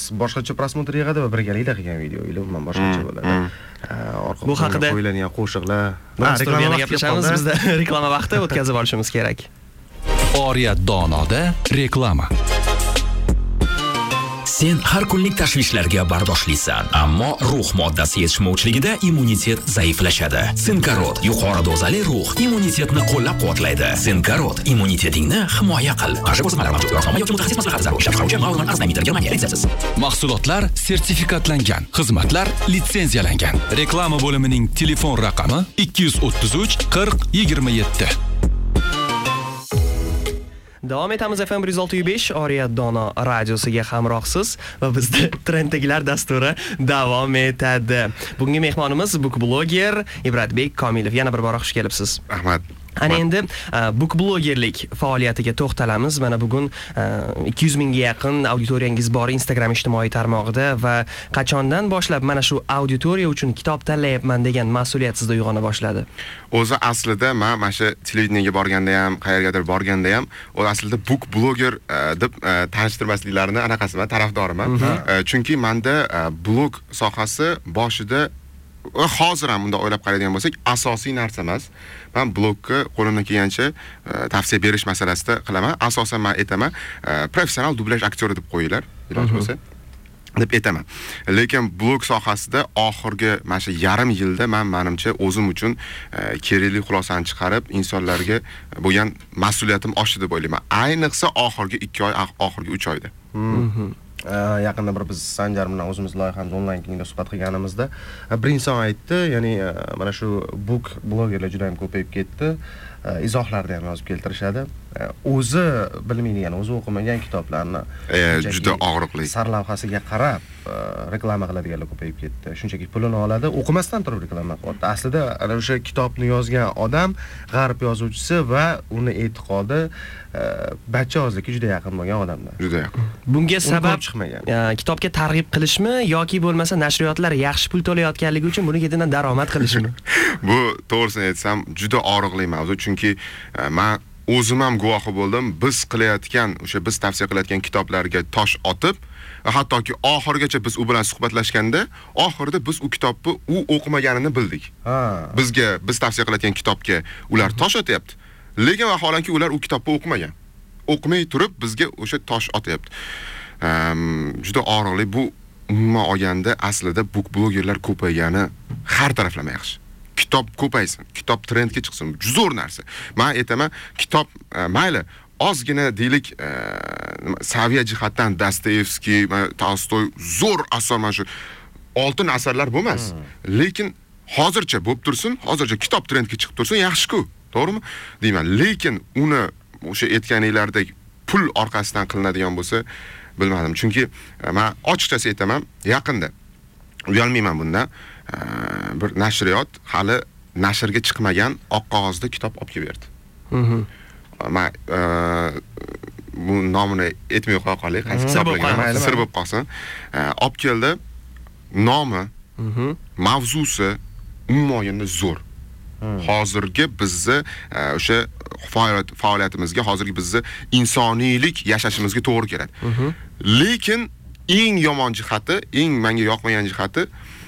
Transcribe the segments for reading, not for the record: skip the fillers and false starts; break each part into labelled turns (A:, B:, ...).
A: boshqacha prosmotr yig'adi va birgalikda qilgan video umuman boshqacha bo'ladi.
B: Bu haqida
A: qo'yiladigan qo'shiqlar.
B: Reklama gaplashamiz, bizda reklama vaqti o'tkazib olishimiz kerak.
C: Oriyat Donoda reklama.
D: Sen har kunlik tashvishlarga bardoshlisan, ammo ruh moddasi yetishmovchiligida immunitet zaiflashadi. Sinkarot yuqori dozali ruh immunitetni qo'llab-quvvatlaydi. Sinkarot immunitetingni himoya qil. Qarshi ko'rsatmalar mavjud. Yo'qmi yoki mutaxassis maslahati zarur. Ishlab chiqaruvchi ma'lumot arznaydi. Germaniya retseptsiz.
C: Mahsulotlar sertifikatlangan, xizmatlar litsenziyalangan. Reklama bo'limining telefon raqami 233 40 27.
B: Davom etamiz FM 106.5 Oriyat Dono radiosiga hamrohsiz va bizda trenddagilar dasturi davom etadi. Bugungi mehmonimiz book blogger Ibratbek Komilov. Yana bir bora xush kelibsiz.
E: Rahmat.
B: Ana endi book blogerlik faoliyatiga to'xtalamiz. Mana bugun 200 mingga yaqin auditoriyangiz bor Instagram ijtimoiy tarmog'ida va qachondan boshlab mana shu auditoriya uchun kitob tanlayapman degan mas'uliyat sizda uyg'ona boshladi?
E: O'zi aslida men mana shu televideniyaga borganda ham, qayergadir borganda ham, o'zi aslida book blogger deb tanishtirmasliklarini anaqasi men tarafdoriman. Chunki menda blog sohasi boshida hozir ham unda o'ylab qaraydigan bo'lsak, asosiy narsa emas. Men blogga qo'limdan kelgancha tavsiya berish masalasida qilaman. Asosan men aytaman, professional dublyaj aktyori deb qo'yinglar, iloj bo'lsa. deb aytaman. Lekin blog sohasida oxirgi mana shu yarim yilda menimcha o'zim uchun kerakli xulosani chiqarib, insonlarga bo'lgan mas'uliyatim oshdi deb o'ylayman. Ayniqsa oxirgi 2 oy, oxirgi 3 oyda.
A: Yaqinda bir biz Sanjar bilan o'zimiz loyihamiz onlayn kengda suhbat qilganimizda bir inson aytdi, ya'ni mana shu book blogerlar juda ham ko'payib ketdi. Izohlarda ham yozib keltirishadi. O'zi bilmaydigan, o'zi o'qimagan kitoblarni
E: juda og'riqli
A: sarlavhasiga qarab reklama qiladiganlar ko'payib ketdi. Shunchaki pulini oladi, o'qimasdan turib reklama qilyapti. Aslida ana o'sha kitobni yozgan odam g'arb yozuvchisi va uni e'tiqodi bachozlikka juda yaqin bo'lgan odamlar.
E: Juda yaqin.
B: Bunga sabab kitobga targ'ib qilishmi yoki bo'lmasa nashriyotlar yaxshi pul to'layotganligi uchun buni ketidan daromad qilishmi?
E: Bu to'g'risini aytsam juda og'riqli mavzu, chunki men o'zim ham guvohi bo'ldim. Biz qilayotgan, o'sha biz tavsiya qilayotgan kitoblarga tosh otib, hattoki oxirgacha biz u bilan suhbatlashganda, oxirida biz u kitobni u o'qimaganini bildik. Biz tavsiya qilayotgan kitobga ular tosh otyapti. Lekin vaholanki ular u kitobni o'qimagan. O'qimay turib bizga o'sha tosh otyapti. Juda og'riqli. Bu umuman olganda aslida book blogerlar ko'paygani har taraflama yaxshi. Kitob ko'paysin, kitob trendga chiqsin. Zo'r narsa. Men aytaman, kitob mayli ozgina deylik saviya jihatdan Dostoyevskiy, Tolstoy zo'r asarlar shu oltin asarlar bo'lmas. Lekin hozircha bo'lib tursin, hozircha kitob trendga chiqib tursin, yaxshi-ku. To'g'rimi? Deyman. Lekin uni o'sha aytganinglardek pul orqasidan qilinadigan bo'lsa, bilmadim. Chunki men ochiqchasi aytaman, yaqinda uyalmayman bundan. Bir nashriyot hali nashrga chiqmagan oq qog'ozda kitob olib kelib berdi. Men bu nomini aytmay qo'ya qolay, qaysi kitobligini sir bo'lib qolsin. Olib keldi. Nomi, mavzusi umuman zo'r. Hozirgi bizni o'sha faoliyatimizga, hozirgi bizni insoniylik yashashimizga to'g'ri keladi. Lekin eng yomon jihati, eng menga yoqmagan jihati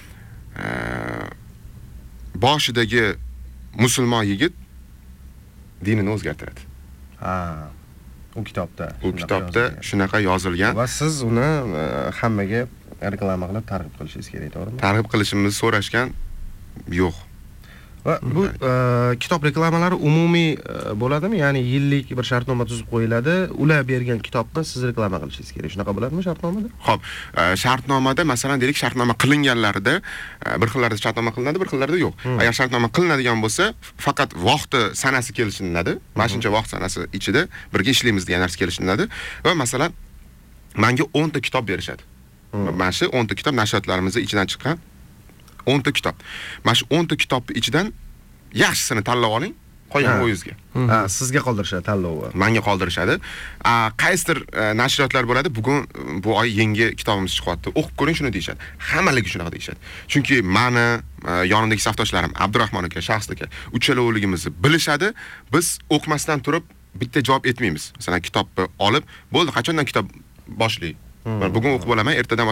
E: boshidagi musulmon yigit dinini o'zgartiradi. U kitobda shunaqa yozilgan
A: va siz uni hammaga reklama qilib targ'ib qilishingiz kerak, to'g'rimi?
E: Targ'ib qilishimizni so'rashgan yo'q.
A: Va bu kitob reklamalari umumiy bo'ladimi? Ya'ni yillik bir shartnoma tuzib qo'yiladi, ular bergan kitobni siz reklama qilishingiz kerak. Shunaqa bo'ladimi shartnomada?
E: Xo'p, shartnomada masalan deylik, shartnoma qilinganlarida bir xillarda shartnoma qilinadi, bir xillarda yo'q. Agar shartnoma qilinadigan bo'lsa, faqat vaqti sanasi kelishinadi. Mana shuncha vaqt sanasi ichida birga ishlaymiz degan narsa kelishinadi va masalan menga 10 ta kitob berishadi. Mana shu 10 ta kitob nashriyotlarimizning ichidan chiqqan 10 ta kitob. Mana shu 10 ta kitobning ichidan yaxshisini tanlab oling, qolgan o'yingizga.
A: Sizga qoldirishadi tanlovi.
E: Menga qoldirishadi. Qaysidir nashriyotlar bo'ladi, bugun bu oy yangi kitobimiz chiqyapti. O'qib ko'ring, shuni deyshadi. Hammaligi shunaqa deyshadi. Chunki meni yonimdagi safdoshlarim Abdurahmon aka, Shaxs aka, uchaloviligimizni bilishadi. Biz o'qimasdan turib bitta javob etmaymiz. Masalan, kitobni olib, bo'ldi, qachondan kitob boshlaydi? Bugun o'qib olaman, ertadan